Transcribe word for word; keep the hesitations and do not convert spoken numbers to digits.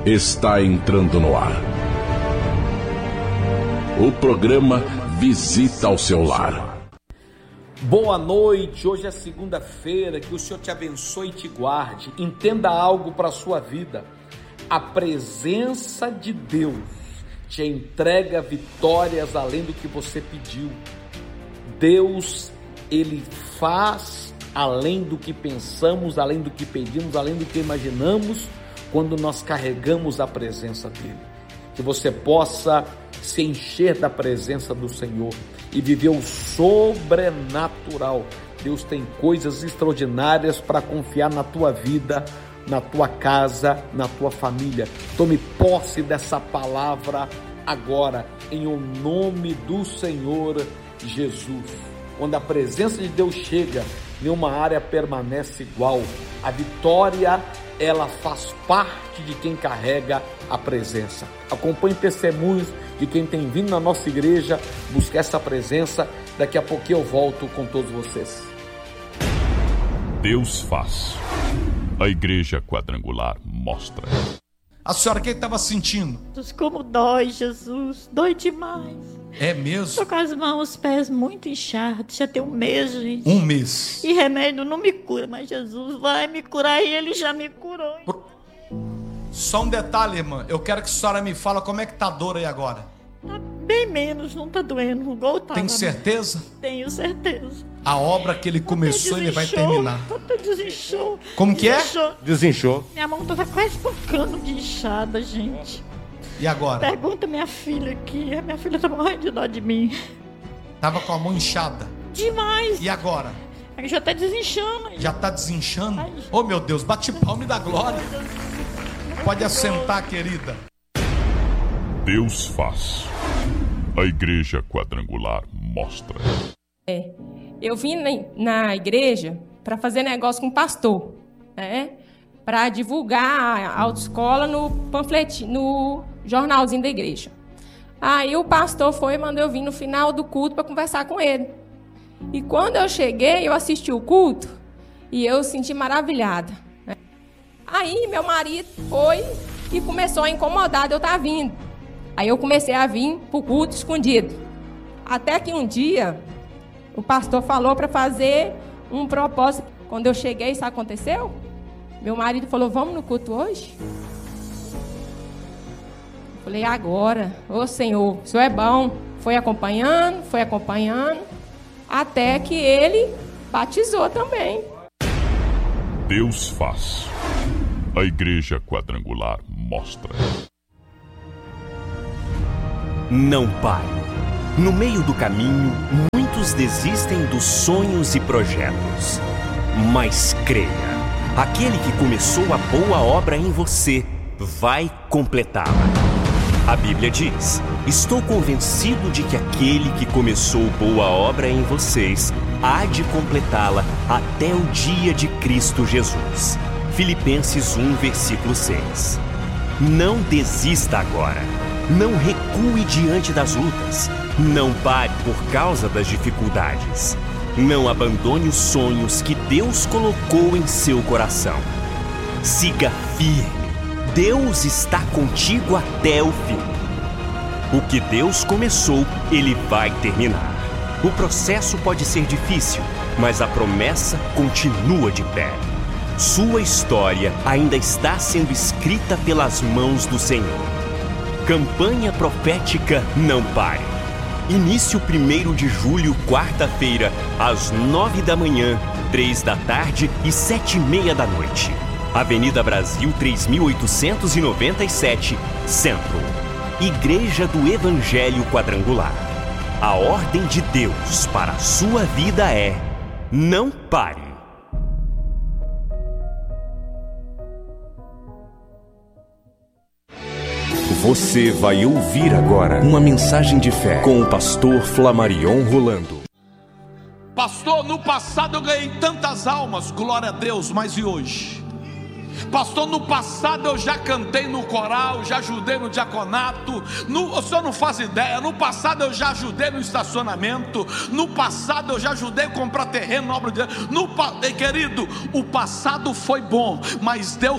está entrando no ar. O programa Visita ao Seu Lar. Boa noite, hoje é segunda-feira, que o Senhor te abençoe e te guarde. Entenda algo para a sua vida. A presença de Deus te entrega vitórias além do que você pediu. Deus, Ele faz além do que pensamos, além do que pedimos, além do que imaginamos, quando nós carregamos a presença dEle. Que você possa se encher da presença do Senhor e viver o sobrenatural. Deus tem coisas extraordinárias para confiar na tua vida, na tua casa, na tua família. Tome posse dessa palavra agora, em o nome do Senhor Jesus. Quando a presença de Deus chega, nenhuma área permanece igual. A vitória, ela faz parte de quem carrega a presença. Acompanhe testemunhos de quem tem vindo na nossa igreja buscar essa presença. Daqui a pouquinho eu volto com todos vocês. Deus faz. A Igreja Quadrangular mostra. A senhora, o que estava sentindo? Como dói, Jesus. Dói demais. É mesmo? Tô com as mãos, os pés muito inchados. Já tem um mês, gente. Um mês. E remédio não me cura, mas Jesus vai me curar e Ele já me curou. Por... Só um detalhe, irmã. Eu quero que a senhora me fale como é que tá a dor aí agora. Tá bem menos, não tá doendo. Igual tava. Tem certeza? Tenho certeza. A obra que ele começou, ele vai terminar. Até desinchou. Como que é? Desinchou. Desinchou. Minha mão tava quase tocando de inchada, gente. E agora? Pergunta minha filha aqui. A minha filha tá morrendo de dó de mim. Tava com a mão inchada. Demais. E agora? Aí já tá desinchando. Já tá desinchando? Ai. Oh, meu Deus, bate palma e dá glória. Pode assentar, querida. Deus faz. A Igreja Quadrangular mostra. É, eu vim na, na igreja para fazer negócio com o pastor, né? Para divulgar a autoescola no panfletinho, no jornalzinho da igreja. Aí o pastor foi e mandou eu vir no final do culto para conversar com ele. E quando eu cheguei, eu assisti o culto e eu senti maravilhada, né? Aí meu marido foi e começou a incomodar de eu estar vindo. Aí eu comecei a vir para o culto escondido. Até que um dia o pastor falou para fazer um propósito. Quando eu cheguei, isso aconteceu? Meu marido falou, vamos no culto hoje? Eu falei, agora. Ô Senhor, o Senhor é bom. Foi acompanhando, foi acompanhando, até que ele batizou também. Deus faz. A Igreja Quadrangular mostra. Não pare. No meio do caminho, muitos desistem dos sonhos e projetos. Mas creia, aquele que começou a boa obra em você vai completá-la. A Bíblia diz: estou convencido de que aquele que começou boa obra em vocês há de completá-la até o dia de Cristo Jesus. Filipenses um, versículo seis. Não desista agora. Não recue diante das lutas. Não pare por causa das dificuldades. Não abandone os sonhos que Deus colocou em seu coração. Siga firme. Deus está contigo até o fim. O que Deus começou, Ele vai terminar. O processo pode ser difícil, mas a promessa continua de pé. Sua história ainda está sendo escrita pelas mãos do Senhor. Campanha profética Não Pare. Início primeiro de julho, quarta-feira, às nove da manhã, três da tarde e sete e meia da noite. Avenida Brasil três mil oitocentos e noventa e sete, Centro. Igreja do Evangelho Quadrangular. A ordem de Deus para a sua vida é: não pare. Você vai ouvir agora uma mensagem de fé com o pastor Flamarion Rolando. Pastor, no passado eu ganhei tantas almas, glória a Deus, mas e hoje? Pastor, no passado eu já cantei no coral, já ajudei no diaconato, no, o senhor não faz ideia, no passado eu já ajudei no estacionamento, no passado eu já ajudei a comprar terreno na obra de Deus, no, querido, o passado foi bom, mas Deus